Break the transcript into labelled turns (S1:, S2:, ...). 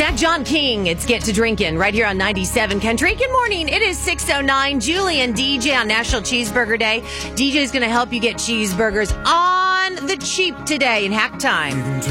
S1: Zach John King, it's Get to Drinkin' right here on 97 Country. Good morning. It is 6:09. Julie and DJ on National Cheeseburger Day. DJ is going to help you get cheeseburgers on the cheap today in Hack Time.